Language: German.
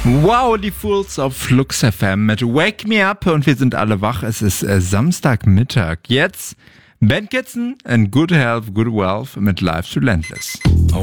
Wow, die Fools auf Flux FM mit Wake Me Up und wir sind alle wach. Es ist Samstagmittag. Jetzt Ben Kitson and Good Health, Good Wealth mit Life's Relentless.